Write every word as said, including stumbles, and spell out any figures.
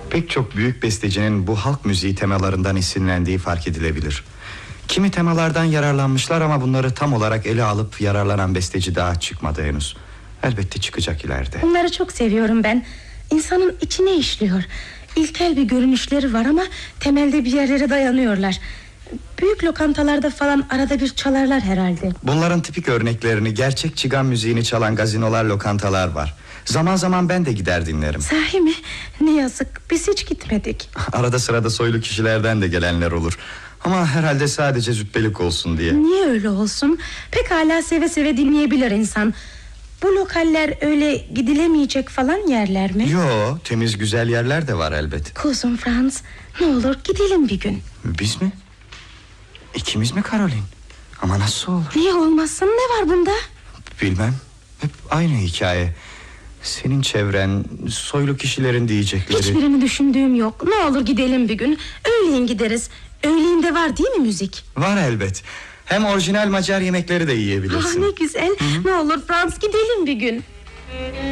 Pek çok büyük bestecinin bu halk müziği temalarından esinlendiği fark edilebilir. Kimi temalardan yararlanmışlar ama bunları tam olarak ele alıp yararlanan besteci daha çıkmadı henüz. Elbette çıkacak ileride. Bunları çok seviyorum ben. İnsanın içine işliyor. İlkel bir görünüşleri var ama temelde bir yerlere dayanıyorlar. Büyük lokantalarda falan arada bir çalarlar herhalde. Bunların tipik örneklerini, gerçek çigan müziğini çalan gazinolar, lokantalar var. Zaman zaman ben de gider dinlerim. Sahi mi? Ne yazık, biz hiç gitmedik. Arada sırada soylu kişilerden de gelenler olur. Ama herhalde sadece züppelik olsun diye. Niye öyle olsun? Pekala seve seve dinleyebilir insan. Bu lokaller öyle gidilemeyecek falan yerler mi? Yo, temiz güzel yerler de var elbet. Kuzum Franz, ne olur gidelim bir gün. Biz mi? İkimiz mi Caroline? Ama nasıl olur? Niye olmasın, ne var bunda? Bilmem, hep aynı hikaye. Senin çevren, soylu kişilerin diyecekleri. Hiçbirini düşündüğüm yok. Ne olur gidelim bir gün. Öğleyin gideriz. Öğleyin var değil mi müzik? Var elbet. Hem orijinal Macar yemekleri de yiyebilirsin. Ah, ne güzel. Hı-hı. Ne olur Franz gidelim bir gün.